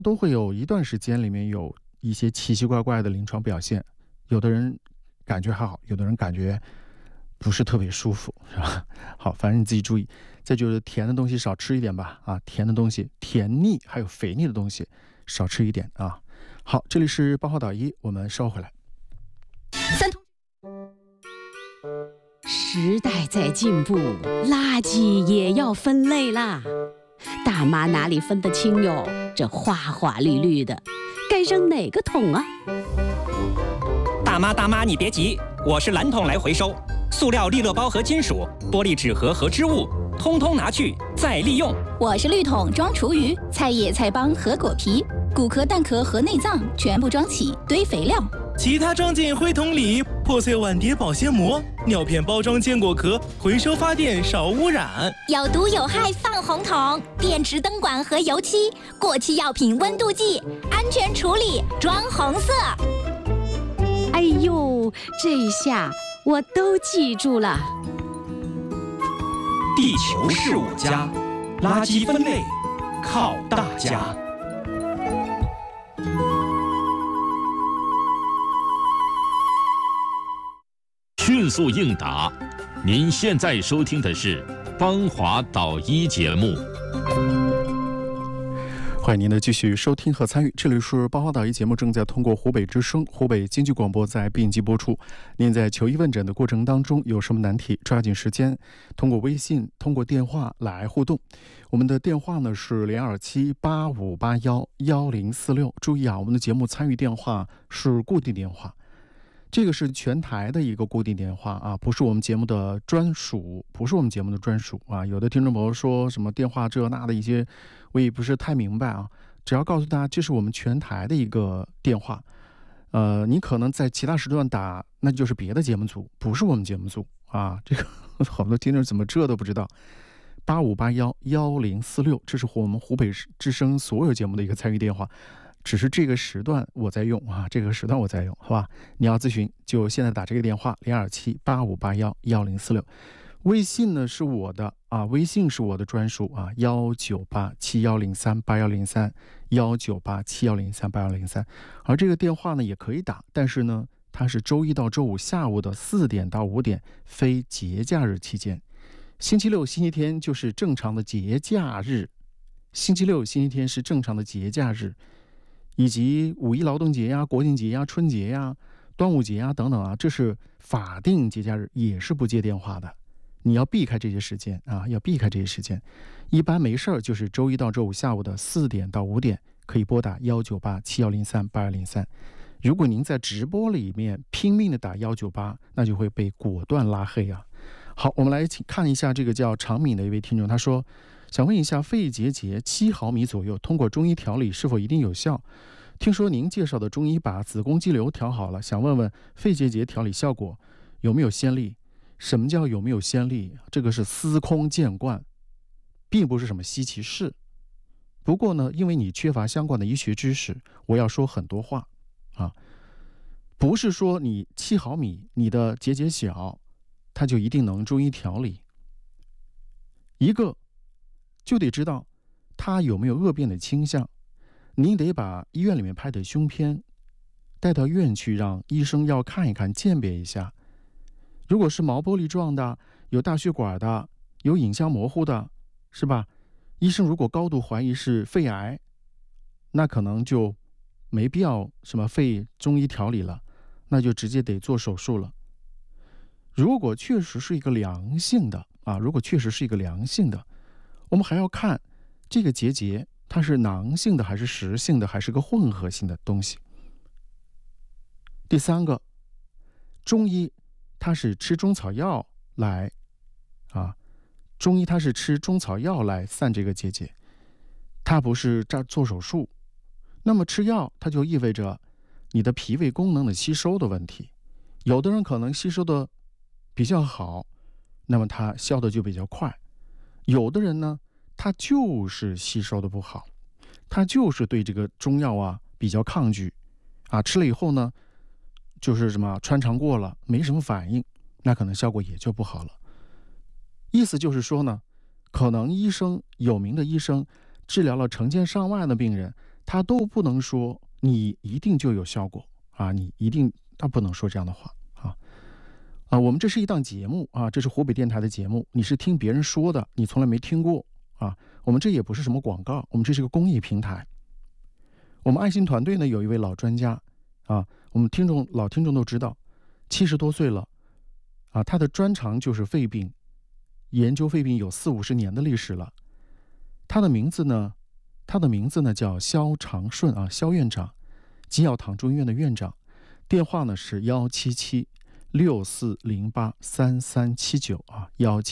都会有一段时间里面有一些奇奇怪怪的临床表现，有的人感觉还好，有的人感觉不是特别舒服，是吧？好，反正你自己注意。再就是甜的东西少吃一点吧，甜的东西、甜腻还有肥腻的东西少吃一点啊。好，这里是八号导医，我们稍后回来。 时代在进步，垃圾也要分类啦。大妈哪里分得清哟？这花花绿绿的，该扔哪个桶啊？ 大妈，你别急，我是蓝桶来回收。塑料利乐包和金属、玻璃纸盒和织物，通通拿去再利用。 我是绿桶装厨余，菜叶、菜帮和果皮，骨壳、蛋壳和内脏全部装起堆肥料。 其他装进灰桶里，破碎碗碟保鲜膜，尿片包装坚果壳，回收发电少污染。 有毒有害放红桶，电池灯管和油漆，过期药品温度计，安全处理装红色。 哎呦，这下我都记住了。 地球是我家，垃圾分类靠大家。 迅速应答，您现在收听的是邦华导医节目。 欢迎您的继续收听和参与，这里是邦华导医节目，正在通过湖北之声、湖北经济广播在并机播出。您在求医问诊的过程当中有什么难题，抓紧时间通过微信、通过电话来互动。我们的电话呢是02785811046，注意啊，我们的节目参与电话是固定电话。这个是全台的一个固定电话啊，不是我们节目的专属，啊。有的听众朋友说什么电话这那的一些，我也不是太明白啊。只要告诉大家，这是我们全台的一个电话。你可能在其他时段打，那就是别的节目组，不是我们节目组啊。这个好多听众怎么这都不知道。85811046，这是我们湖北之声所有节目的一个参与电话。只是这个时段我在用啊，好吧？你要咨询就现在打这个电话02785811046。微信呢是我的啊，微信是我的专属啊，19871038103，19871038103。而这个电话呢也可以打，但是呢它是周一到周五下午的4点到5点，非节假日期间。星期六、星期天就是正常的节假日，星期六、星期天是正常的节假日。以及五一劳动节呀、国庆节呀、春节呀、端午节呀等等啊，这是法定节假日，也是不接电话的。你要避开这些时间啊，一般没事儿就是周一到周五下午的4点到5点可以拨打19871038203。如果您在直播里面拼命的打198，那就会被果断拉黑啊。好，我们来看一下这个叫长敏的一位听众，他说，想问一下，肺结节7毫米左右，通过中医调理是否一定有效？听说您介绍的中医把子宫肌瘤调好了，想问问肺结节调理效果有没有先例？什么叫有没有先例？这个是司空见惯，并不是什么稀奇事。不过呢，因为你缺乏相关的医学知识，我要说很多话啊，不是说你7毫米你的结节小，它就一定能中医调理。一个就得知道它有没有恶变的倾向，您得把医院里面拍的胸片带到院去，让医生要看一看，鉴别一下。如果是毛玻璃状的，有大血管的，有影像模糊的，是吧？医生如果高度怀疑是肺癌，那可能就没必要什么肺中医调理了，那就直接得做手术了。如果确实是一个良性的啊，我们还要看这个结节它是囊性的还是实性的，还是个混合性的东西。第三个，中医它是吃中草药来散这个结节，它不是做手术。那么吃药它就意味着你的脾胃功能的吸收的问题，有的人可能吸收的比较好，那么它消的就比较快。有的人呢，他就是吸收的不好，他就是对这个中药比较抗拒吃了以后呢，就是穿肠过了，没什么反应，那可能效果也就不好了。意思就是说呢，可能有名的医生治疗了成千上万的病人， 他都不能说你一定就有效果啊，你一定，他不能说这样的话啊。我们这是一档节目啊，这是湖北电台的节目，你是听别人说的，你从来没听过啊。我们这也不是什么广告，我们这是个公益平台。我们爱心团队呢有一位老专家啊，我们老听众都知道，70多岁了啊，他的专长就是肺病，研究肺病有40-50年的历史了。他的名字呢叫肖长顺啊，肖院长，基药堂中医院的院长。电话呢是177-6408-3379啊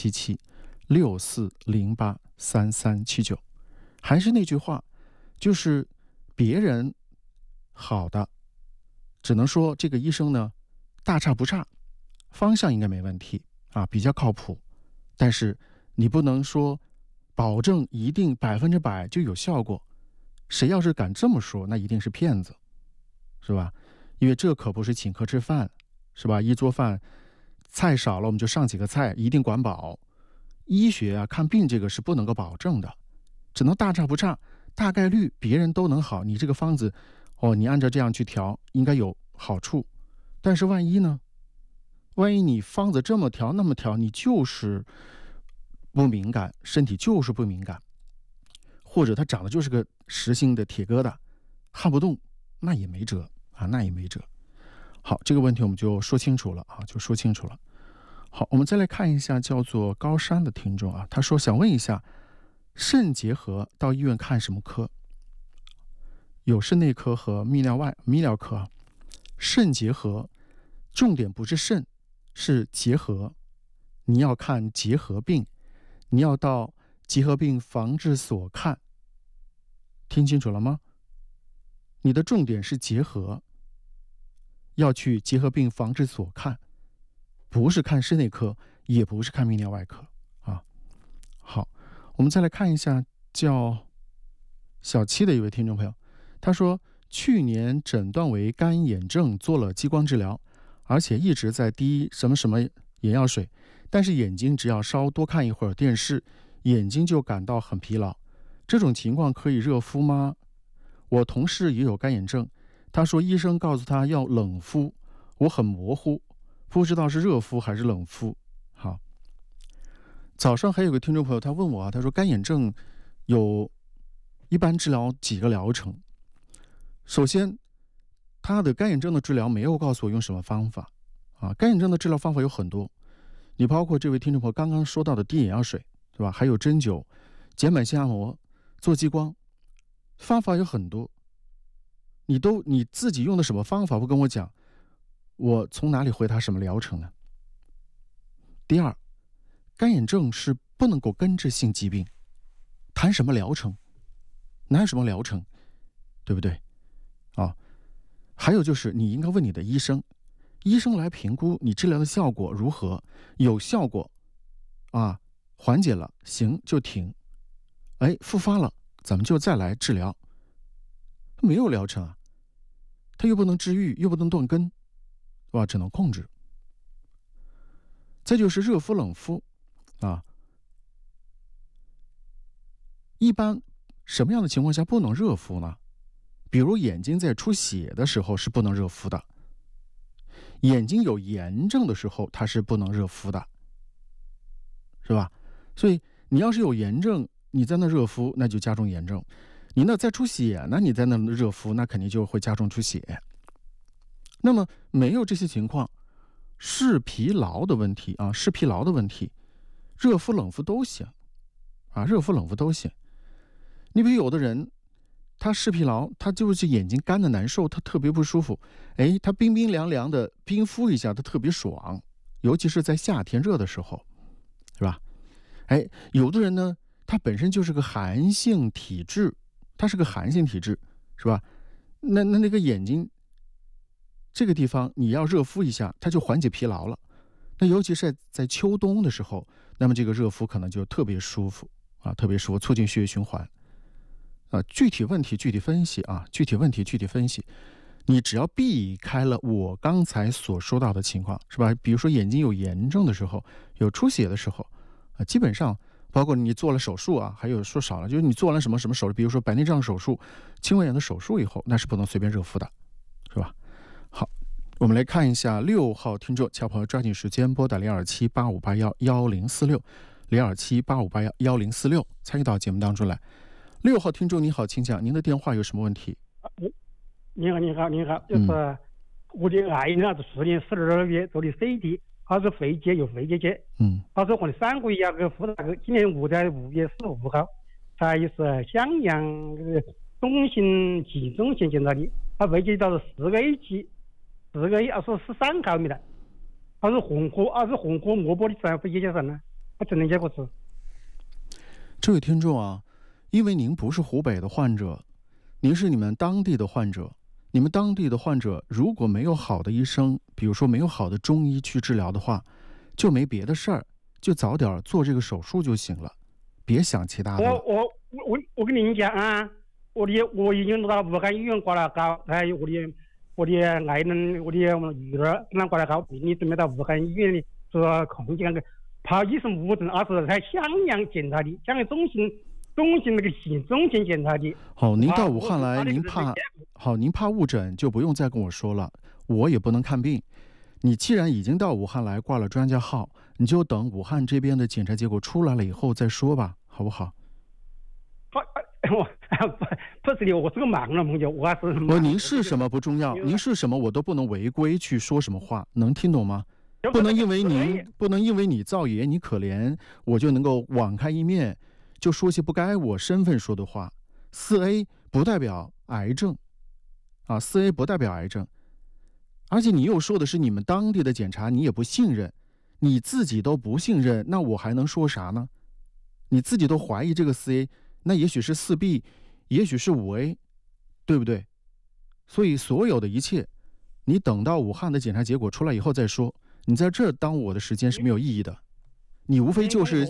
，177-6408-3379。还是那句话，就是别人好的，只能说这个医生呢大差不差，方向应该没问题啊，比较靠谱。但是你不能说保证一定100%就有效果，谁要是敢这么说，那一定是骗子，是吧？因为这可不是请客吃饭，是吧？一桌饭菜少了，我们就上几个菜，一定管饱。医学啊，看病这个是不能够保证的，只能大差不差，大概率别人都能好，你这个方子你按照这样去调，应该有好处。但是万一呢？万一你方子这么调那么调，你就是不敏感，身体就是不敏感，或者它长得就是个实心的铁疙瘩，撼不动，那也没辙啊，那也没辙。好，这个问题我们就说清楚了啊，就说清楚了。好，我们再来看一下叫做高山的听众啊，他说想问一下，肾结核到医院看什么科？有肾内科和泌尿科。肾结核重点不是肾，是结核，你要看结核病，你要到结核病防治所看，听清楚了吗？你的重点是结核，要去结核病防治所看，不是看肾内科，也不是看泌尿外科啊。好，我们再来看一下叫小七的一位听众朋友，他说去年诊断为干眼症，做了激光治疗，而且一直在滴什么什么眼药水，但是眼睛只要稍多看一会儿电视，眼睛就感到很疲劳。这种情况可以热敷吗？我同事也有干眼症，他说医生告诉他要冷敷，我很模糊，不知道是热敷还是冷敷。好，早上还有个听众朋友他问我啊，他说干眼症有一般治疗几个疗程。首先他的干眼症的治疗没有告诉我用什么方法啊，干眼症的治疗方法有很多，你包括这位听众朋友刚刚说到的滴眼药水，是吧？还有针灸、睑板腺按摩、做激光，方法有很多。你自己用的什么方法不跟我讲，我从哪里回答什么疗程呢？第二，干眼症是不能够根治性疾病，谈什么疗程？哪有什么疗程？对不对？啊，还有就是你应该问你的医生，医生来评估你治疗的效果如何，有效果啊，缓解了行就停，复发了咱们就再来治疗。没有疗程啊，它又不能治愈，又不能断根，是吧？只能控制。再就是热敷冷敷啊，一般什么样的情况下不能热敷呢？比如眼睛在出血的时候是不能热敷的，眼睛有炎症的时候它是不能热敷的，是吧？所以你要是有炎症，你在那热敷，那就加重炎症；你那在出血呢，你在那热敷，那肯定就会加重出血。那么没有这些情况，视疲劳的问题啊，视疲劳的问题，热敷冷敷都行啊，热敷冷敷都行。你比如有的人他视疲劳，他就是眼睛干的难受，他特别不舒服，他冰冰凉凉的冰敷一下，他特别爽，尤其是在夏天热的时候，是吧？有的人呢，他本身就是个寒性体质，是吧？那个眼睛这个地方你要热敷一下，它就缓解疲劳了。那尤其是在秋冬的时候，那么这个热敷可能就特别舒服啊，特别舒服，促进血液循环。具体问题具体分析啊，具体问题具体分析。你只要避开了我刚才所说到的情况，是吧？比如说眼睛有炎症的时候，有出血的时候，基本上包括你做了手术啊，还有说少了，就是你做了什么什么手术，比如说白内障手术、青光眼的手术以后，那是不能随便热敷的，是吧？好，我们来看一下6号听众，小朋友抓紧时间拨打02785811046，02785811046，参与到节目当中来。6号听众你好，请讲，您的电话有什么问题？ 你好，就是我的爱人是去年12月做的 CT， 他是肺结有肺结节，他说我的3个月要给复那个，今年5月15号才是襄阳中心集中线检查的，他肺结到是4个 A 期，4个 A 23毫米的，他是红火膜玻璃自然肺结节症呢，他诊断结果是。 这位听众啊，因为您不是湖北的患者，您是你们当地的患者。你们当地的患者如果没有好的医生，比如说没有好的中医去治疗的话，就没别的事儿，就早点做这个手术就行了，别想其他的。 我跟您讲啊，我已经到武汉医院挂了号，还有我的爱人，我的女儿跟他挂了号，你准备到武汉医院里做控制那个跑医生无证，20在襄阳检查的，襄阳中心那个集中线检查的。 好，您到武汉来，您怕误诊就不用再跟我说了，我也不能看病。你既然已经到武汉来挂了专家号，你就等武汉这边的检查结果出来了以后再说吧，好不好？ 不是的，我是个盲人朋友，我还是您是什么不重要，您是什么我都不能违规去说什么话，能听懂吗？不能因为你造谣你可怜，我就能够网开一面，就说些不该我身份说的话。4A 不代表癌症啊，4A 不代表癌症，而且你又说的是你们当地的检查，你也不信任，你自己都不信任，那我还能说啥呢？你自己都怀疑这个 4A， 那也许是4B， 也许是5A， 对不对？所以所有的一切，你等到武汉的检查结果出来以后再说，你在这儿耽误我的时间是没有意义的。你无非就是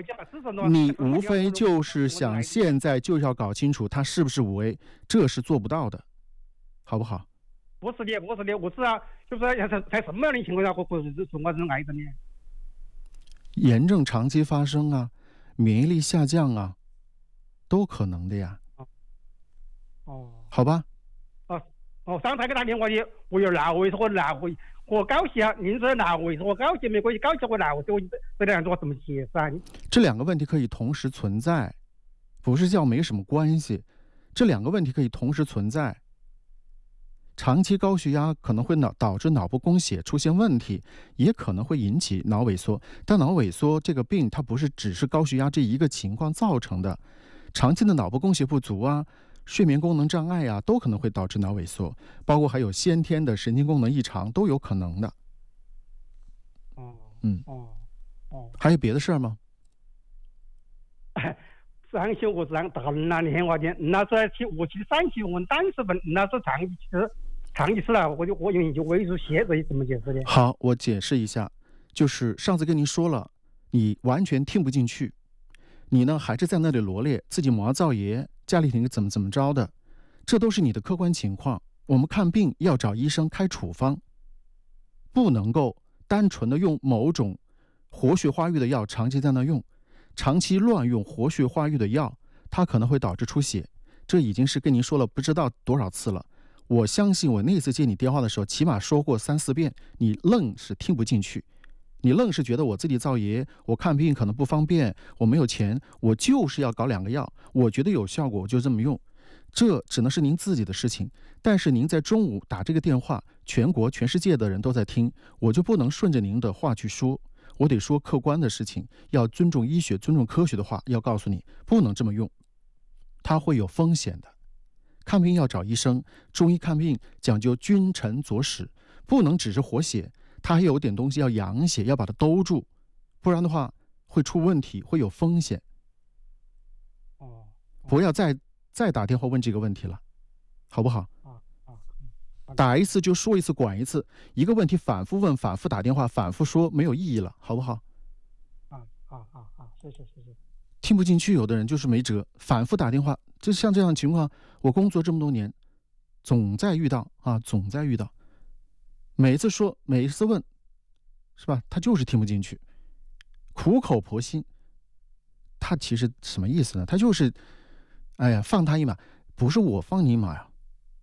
想现在就要搞清楚它是不是5A， 这是做不到的，好不好？ 不是的，我知道，就是在什么样的情况下会是我这种癌症呢？ 炎症长期发生啊，免疫力下降啊，都可能的呀。好吧。 上台给打电话的，我有闹回我高兴啊！您说闹回我高兴没关系，高兴我闹回我这两种怎么解释啊？ 这两个问题可以同时存在，不是叫没什么关系。这两个问题可以同时存在。长期高血压可能会导致脑部供血出现问题，也可能会引起脑萎缩。但脑萎缩这个病，它不是只是高血压这一个情况造成的，长期的脑部供血不足啊，睡眠功能障碍啊，都可能会导致脑萎缩，包括还有先天的神经功能异常都有可能的。还有别的事儿吗？ 上期我让打那电话的，那说我去3期我单是问，那说长期吃了，我因为就胃出血，这怎么解释的？ 好，我解释一下，就是上次跟您说了，你完全听不进去，你呢还是在那里罗列自己毛造爷家里怎么着的，这都是你的客观情况。我们看病要找医生开处方，不能够单纯的用某种活血化瘀的药长期在那用，长期乱用活血化瘀的药，它可能会导致出血。这已经是跟您说了不知道多少次了。我相信我那次接你电话的时候，起码说过3-4遍，你愣是听不进去，你愣是觉得我自己造爷，我看病可能不方便，我没有钱，我就是要搞2个药，我觉得有效果我就这么用。这只能是您自己的事情，但是您在中午打这个电话，全国全世界的人都在听，我就不能顺着您的话去说，我得说客观的事情，要尊重医学尊重科学的话要告诉你，不能这么用，它会有风险的。看病要找医生，中医看病讲究君臣佐使，不能只是活血，它还有点东西要养血，要把它兜住，不然的话会出问题，会有风险。不要再打电话问这个问题了，好不好？打一次就说一次，管一次，一个问题反复问，反复打电话，反复说，没有意义了，好不好？谢谢。听不进去，有的人就是没辙，反复打电话，就像这样的情况，我工作这么多年，总在遇到，每一次说，每一次问，是吧？他就是听不进去，苦口婆心， 他其实什么意思呢？他就是，哎呀，放他一马，不是我放你一马呀，